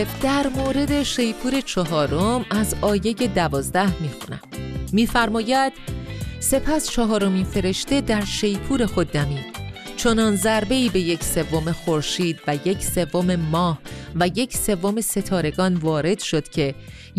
در مورد شیپور چهارم از آیه 12 میخونم. میفرماید: سپس چهارمین فرشته در شیپور خود دمید، چنان ضربه‌ای به 1/3 خورشید و 1/3 ماه و 1/3 ستارگان وارد شد که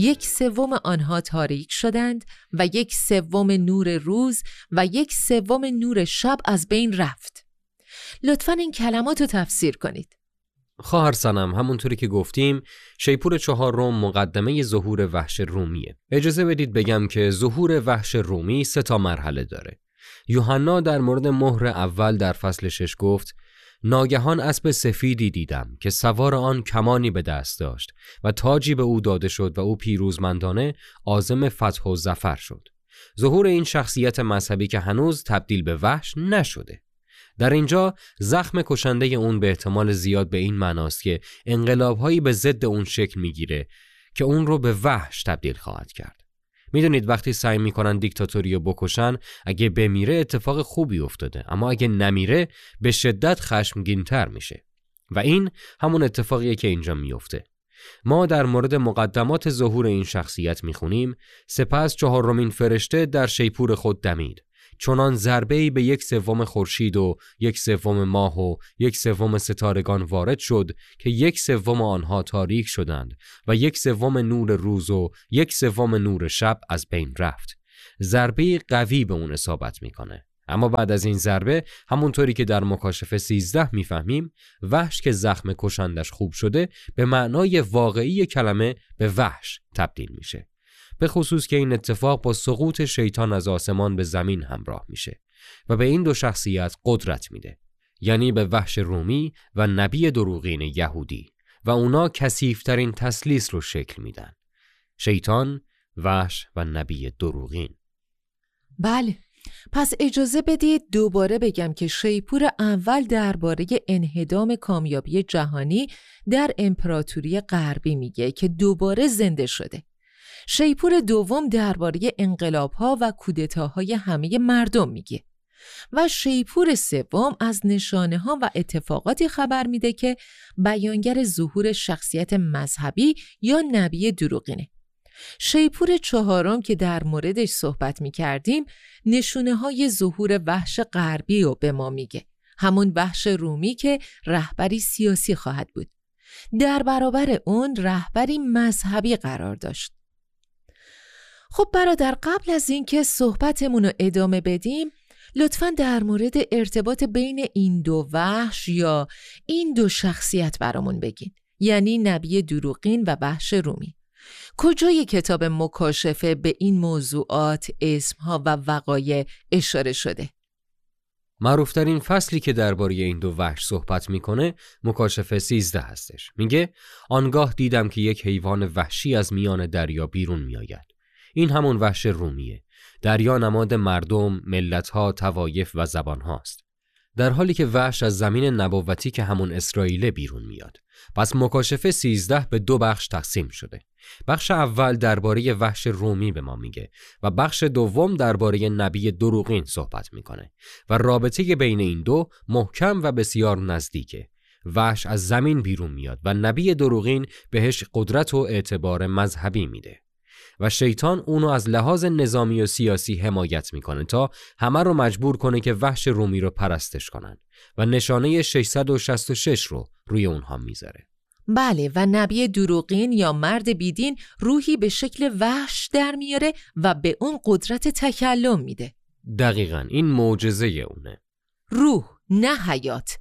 1/3 آنها تاریک شدند و 1/3 نور روز و 1/3 نور شب از بین رفت. لطفاً این کلمات رو تفسیر کنید. خواهر سنم، همونطوری که گفتیم شیپور چهارم مقدمه ظهور وحش رومیه. اجازه بدید بگم که ظهور وحش رومی 3 مرحله داره. یوحنا در مورد مهر اول در فصل 6 گفت: ناگهان اسب سفیدی دیدم که سوار آن کمانی به دست داشت و تاجی به او داده شد و او پیروزمندانه عازم فتح و ظفر شد. ظهور این شخصیت مذهبی که هنوز تبدیل به وحش نشده. در اینجا زخم کشنده اون به احتمال زیاد به این معناست که انقلاب‌هایی به ضد اون شکل میگیره که اون رو به وحش تبدیل خواهد کرد. میدونید وقتی سعی میکنن دیکتاتوری رو بکشن، اگه بمیره اتفاق خوبی افتاده، اما اگه نمیره به شدت خشمگین‌تر میشه. و این همون اتفاقیه که اینجا میفته. ما در مورد مقدمات ظهور این شخصیت میخونیم: سپس چهارمین فرشته در شیپور خود دمید، چنان ضربه‌ای به 1/3 خورشید و 1/3 ماه و 1/3 ستارگان وارد شد که 1/3 آنها تاریک شدند و 1/3 نور روز و 1/3 نور شب از بین رفت. ضربه قوی به اون اصابت میکنه. اما بعد از این ضربه، همونطوری که در مکاشفه 13 میفهمیم، وحش که زخم کشندش خوب شده به معنای واقعی کلمه به وحش تبدیل میشه. به خصوص که این اتفاق با سقوط شیطان از آسمان به زمین همراه میشه و به این 2 شخصیت قدرت میده، یعنی به وحش رومی و نبی دروغین یهودی، و اونا کثیف‌ترین تثلیث رو شکل میدن: شیطان، وحش و نبی دروغین. بله، پس اجازه بدید دوباره بگم که شیپور اول درباره انهدام کامیابی جهانی در امپراتوری غربی میگه که دوباره زنده شده. شیپور دوم درباره انقلاب‌ها و کودتاهای همه مردم میگه و شیپور سوم از نشانه‌ها و اتفاقاتی خبر میده که بیانگر ظهور شخصیت مذهبی یا نبی دروغینه. شیپور چهارم که در موردش صحبت میکردیم نشونه‌های ظهور وحش غربی رو به ما میگه، همون وحش رومی که رهبری سیاسی خواهد بود. در برابر اون رهبری مذهبی قرار داشت. خب برادر، قبل از اینکه صحبتمون رو ادامه بدیم لطفاً در مورد ارتباط بین این 2 وحش یا این 2 شخصیت برامون بگین، یعنی نبی دروغین و وحش رومی. کجای کتاب مکاشفه به این موضوعات، اسمها و وقایع اشاره شده؟ معروفترین فصلی که درباره این 2 وحش صحبت میکنه مکاشفه 13 هستش. میگه: آنگاه دیدم که یک حیوان وحشی از میان دریا بیرون میآید. این همون وحش رومیه. دریا نماد مردم، ملت‌ها، طوایف و زبان‌هاست. در حالی که وحش از زمین نبوتی که همون اسرائیل بیرون میاد. پس مکاشفه 13 به 2 بخش تقسیم شده. بخش اول درباره وحش رومی به ما میگه و بخش دوم درباره نبی دروغین صحبت میکنه و رابطه بین این 2 محکم و بسیار نزدیکه. وحش از زمین بیرون میاد و نبی دروغین بهش قدرت و اعتبار مذهبی میده و شیطان اونو از لحاظ نظامی و سیاسی حمایت میکنه تا همه رو مجبور کنه که وحش رومی رو پرستش کنن و نشانه 666 رو روی اونها میذاره. بله، و نبی دروغین یا مرد بیدین روحی به شکل وحش در میاره و به اون قدرت تکلم میده. دقیقاً این معجزه اونه. روح، نه حیات،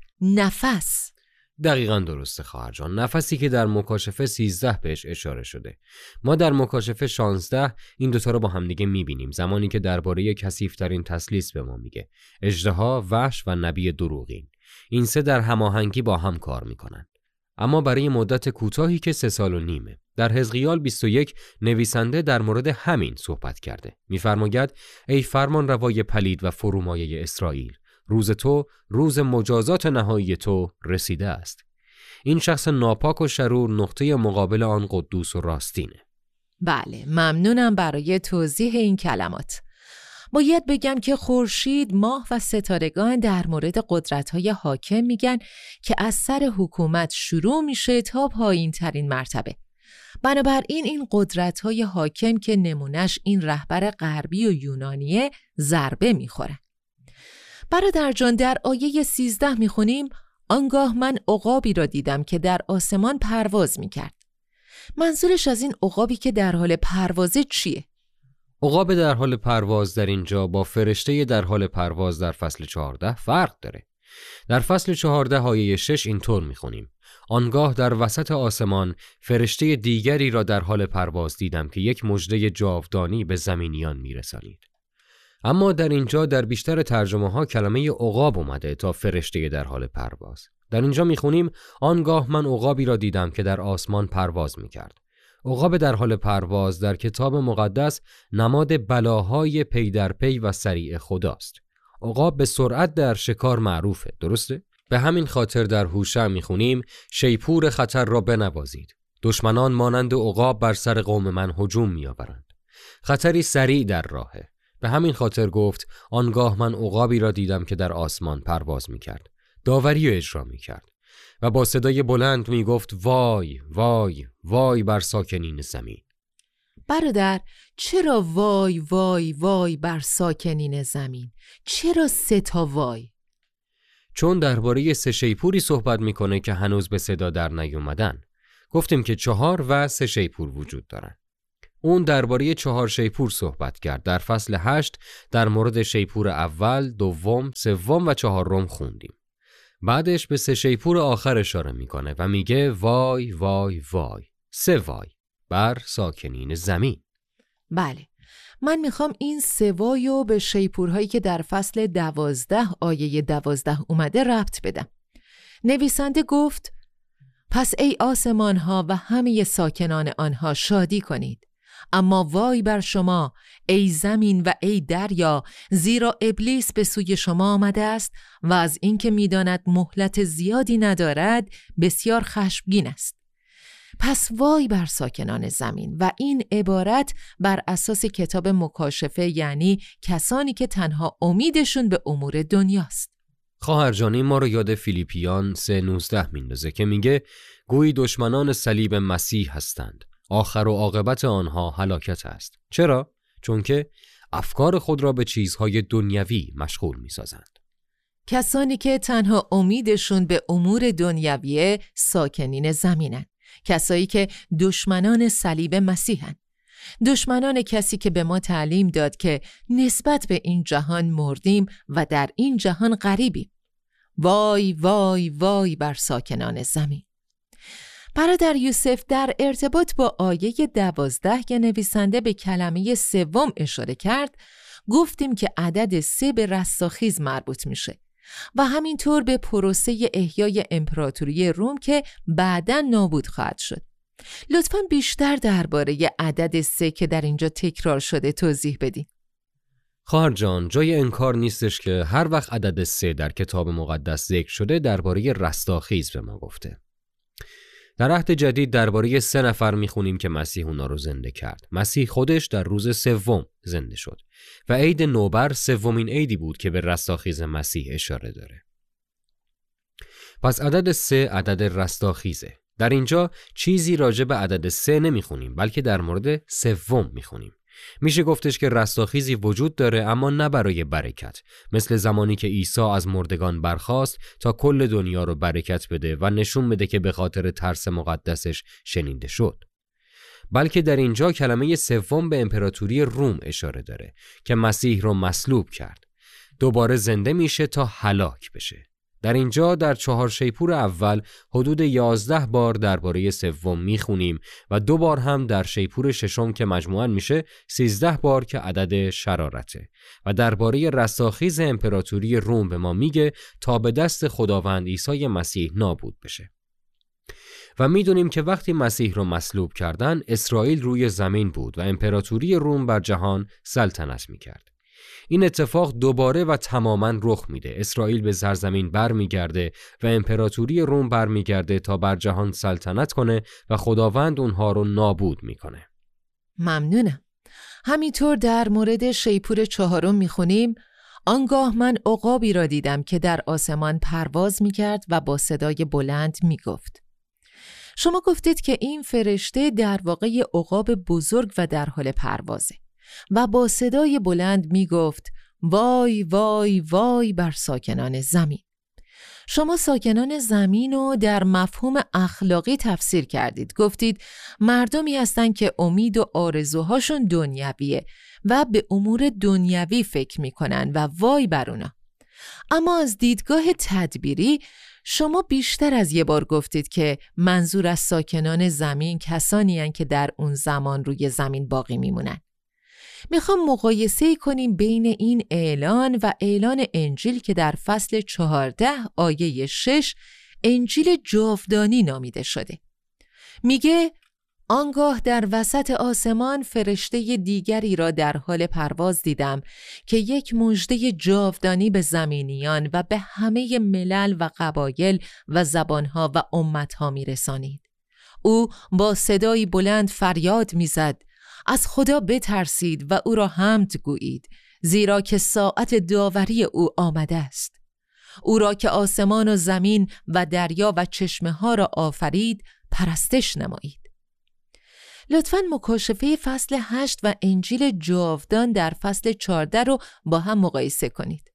نفس. دقیقاً درسته خواهر جان، نفسی که در مکاشفه 13 بهش اشاره شده. ما در مکاشفه 16 این 2 رو با هم دیگه میبینیم، زمانی که درباره کثیف‌ترین تثلیث به ما میگه: اژدها، وحش و نبی دروغین. این 3 در هماهنگی با هم کار میکنن، اما برای مدت کوتاهی که 3 سال و نیمه. در حزقیال 21 نویسنده در مورد همین صحبت کرده. میفرماید: ای فرمان روای پلید و فرومایه اسرائیل، روز تو، روز مجازات نهایی تو رسیده است. این شخص ناپاک و شرور نقطه مقابل آن قدوس و راستینه. بله، ممنونم برای توضیح این کلمات. باید بگم که خورشید، ماه و ستارگان در مورد قدرت‌های حاکم میگن که از سر حکومت شروع میشه تا پایین ترین مرتبه. بنابراین این قدرت‌های حاکم که نمونش این رهبر غربی و یونانیه ضربه میخورن. برادر جان، در آیه 13 میخونیم آنگاه من عقابی را دیدم که در آسمان پرواز میکرد. منظورش از این عقابی که در حال پروازه چیه؟ عقاب در حال پرواز در اینجا با فرشته در حال پرواز در فصل 14 فرق داره. در فصل 14 آیه 6 اینطور میخونیم آنگاه در وسط آسمان فرشته دیگری را در حال پرواز دیدم که یک مژده جاودانی به زمینیان میرسانید. اما در اینجا در بیشتر ترجمه ها کلمه عقاب اومده تا فرشته در حال پرواز. در اینجا میخونیم آنگاه من عقابی را دیدم که در آسمان پرواز میکرد. عقاب در حال پرواز در کتاب مقدس نماد بلاهای پی در پی و سریع خداست. عقاب به سرعت در شکار معروفه، درسته؟ به همین خاطر در هوشع میخونیم شیپور خطر را بنوازید. دشمنان مانند عقاب بر سر قوم من هجوم میآورند. خطری سریع در راهه. به همین خاطر گفت آنگاه من عقابی را دیدم که در آسمان پرواز میکرد. داوری را اجرا میکرد و با صدای بلند میگفت وای وای وای بر ساکنین زمین. برادر، چرا وای وای وای بر ساکنین زمین؟ چرا 3 تا وای؟ چون درباره 3 شیپوری صحبت میکنه که هنوز به صدا در نیومدن. گفتیم که 4 و 3 شیپور وجود دارن. اون درباره 4 شیپور صحبت کرد. در فصل 8 در مورد شیپور اول، دوم، سوم و 4 خوندیم. بعدش به 3 شیپور آخر اشاره میکنه و میگه وای وای وای، 3 وای بر ساکنین زمین. بله، من میخوام این 3 وایو به شیپورهایی که در فصل 12 آیه 12 اومده ربط بدم. نویسنده گفت پس ای آسمان ها و همه ساکنان آنها شادی کنید. اما وای بر شما ای زمین و ای دریا، زیرا ابلیس به سوی شما آمده است و از اینکه میداند مهلت زیادی ندارد بسیار خشمگین است. پس وای بر ساکنان زمین. و این عبارت بر اساس کتاب مکاشفه، یعنی کسانی که تنها امیدشون به امور دنیاست. خواهر جانی ما رو یاد فیلیپیان 3:19 میندازه که میگه گویی دشمنان صلیب مسیح هستند، آخر و عاقبت آنها هلاکت است. چرا؟ چون که افکار خود را به چیزهای دنیوی مشغول می‌سازند. کسانی که تنها امیدشون به امور دنیویه ساکنین زمینن. کسایی که دشمنان صلیب مسیحن. دشمنان کسی که به ما تعلیم داد که نسبت به این جهان مردیم و در این جهان غریبیم. وای وای وای بر ساکنان زمین. برادر یوسف در ارتباط با آیه 12 که نویسنده به کلمه 3 اشاره کرد، گفتیم که عدد 3 به رستاخیز مربوط میشه و همینطور به پروسه احیای امپراتوری روم که بعداً نابود خواهد شد. لطفاً بیشتر درباره عدد 3 که در اینجا تکرار شده توضیح بدین. خواهر جان، جای انکار نیستش که هر وقت عدد 3 در کتاب مقدس ذکر شده درباره رستاخیز به ما گفته. در عهد جدید درباره 3 نفر میخونیم که مسیح اونا رو زنده کرد. مسیح خودش در روز 3 زنده شد و عید نوبر 3مین عیدی بود که به رستاخیز مسیح اشاره داره. پس عدد 3 عدد رستاخیزه. در اینجا چیزی راجع به عدد 3 نمیخونیم، بلکه در مورد 3 میخونیم. میشه گفتش که رستاخیزی وجود داره، اما نه برای برکت، مثل زمانی که عیسی از مردگان برخاست تا کل دنیا رو برکت بده و نشون بده که به خاطر ترس مقدسش شنیده شد. بلکه در اینجا کلمه 3 به امپراتوری روم اشاره داره که مسیح رو مصلوب کرد. دوباره زنده میشه تا هلاک بشه. در اینجا در 4 شیپور اول حدود 11 بار درباره 3 میخونیم و 2 بار هم در شیپور 6 که مجموعاً میشه 13 بار که عدد شرارته و درباره رستاخیز امپراتوری روم به ما میگه تا به دست خداوند عیسی مسیح نابود بشه. و میدونیم که وقتی مسیح رو مصلوب کردن اسرائیل روی زمین بود و امپراتوری روم بر جهان سلطنت میکرد. این اتفاق دوباره و تماماً رخ میده. اسرائیل به سرزمین برمیگرده و امپراتوری روم برمیگرده تا بر جهان سلطنت کنه و خداوند اونها رو نابود میکنه. ممنونم. همینطور در مورد شیپور چهارم میخونیم آنگاه من عقابی را دیدم که در آسمان پرواز میکرد و با صدای بلند میگفت. شما گفتید که این فرشته در واقع عقاب بزرگ و در حال پروازه و با صدای بلند میگفت وای وای وای بر ساکنان زمین. شما ساکنان زمین رو در مفهوم اخلاقی تفسیر کردید. گفتید مردمی هستن که امید و آرزوهاشون دنیویه و به امور دنیوی فکر میکنن و وای بر اونا. اما از دیدگاه تدبیری شما بیشتر از یه بار گفتید که منظور از ساکنان زمین کسانی هستند که در اون زمان روی زمین باقی میمونن. میخوام مقایسه کنیم بین این اعلان و اعلان انجیل که در فصل 14 آیه 6 انجیل جاودانی نامیده شده. میگه آنگاه در وسط آسمان فرشته دیگری را در حال پرواز دیدم که یک مژده جاودانی به زمینیان و به همه ملل و قبایل و زبانها و امتها میرسانید. او با صدایی بلند فریاد میزد از خدا بترسید و او را حمد گویید، زیرا که ساعت داوری او آمده است. او را که آسمان و زمین و دریا و چشمه ها را آفرید پرستش نمایید. لطفاً مکاشفه فصل 8 و انجیل جاودان در فصل 14 رو با هم مقایسه کنید.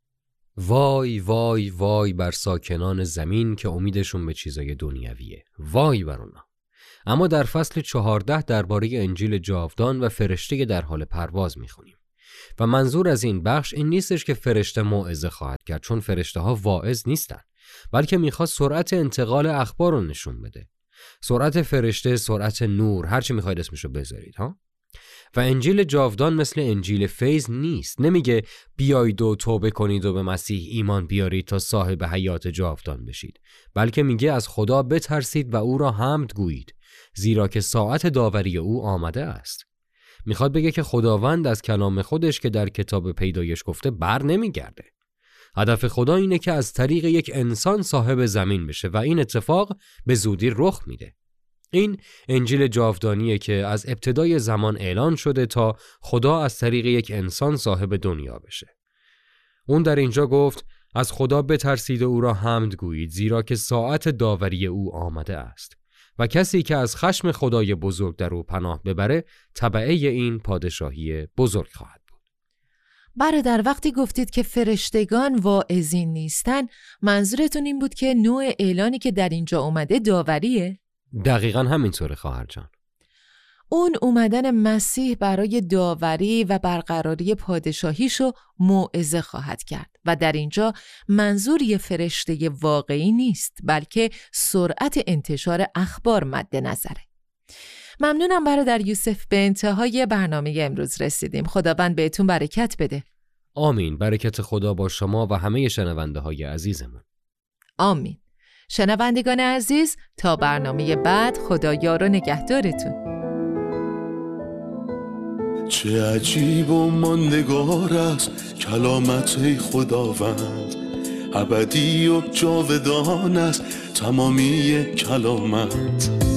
وای وای وای بر ساکنان زمین که امیدشون به چیزای دنیویه. وای بر اونا. اما در فصل 14 درباره انجیل جاودان و فرشته در حال پرواز میخونیم و منظور از این بخش این نیستش که فرشته موعظه خواهد کرد، چون فرشته ها واعظ نیستن، بلکه میخواد سرعت انتقال اخبار رو نشون بده. سرعت فرشته، سرعت نور، هر چی میخواید اسمشو بذارید ها. و انجیل جاودان مثل انجیل فیض نیست. نمیگه بیایید و توبه کنید و به مسیح ایمان بیارید تا صاحب حیات جاودان بشید، بلکه میگه از خدا بترسید و او را حمد گویید، زیرا که ساعت داوری او آمده است. میخواد بگه که خداوند از کلام خودش که در کتاب پیدایش گفته بر نمیگرده. هدف خدا اینه که از طریق یک انسان صاحب زمین بشه و این اتفاق به زودی رخ میده. این انجیل جاودانیه که از ابتدای زمان اعلان شده تا خدا از طریق یک انسان صاحب دنیا بشه. اون در اینجا گفت از خدا بترسید و او را حمد گویید، زیرا که ساعت داوری او آمده است. و کسی که از خشم خدای بزرگ در او پناه ببره تبعه این پادشاهی بزرگ خواهد بود. برادر، وقتی گفتید که فرشتگان واعظین نیستن، منظورتون این بود که نوع اعلانی که در اینجا اومده داوریه؟ دقیقاً همینطوره خواهر جان. اون اومدن مسیح برای داوری و برقراری پادشاهیشو موعظه خواهد کرد و در اینجا منظور یه فرشته واقعی نیست، بلکه سرعت انتشار اخبار مد نظره. ممنونم برادر یوسف. به انتهای برنامه امروز رسیدیم. خداوند بهتون برکت بده. آمین. برکت خدا با شما و همه شنونده های عزیزمون. آمین. شنوندگان عزیز، تا برنامه بعد خدا یار و نگهدارتون. چه عجیب و ماندگار است کلامت خداوند، ابدی و جاودان است تمامی کلامت.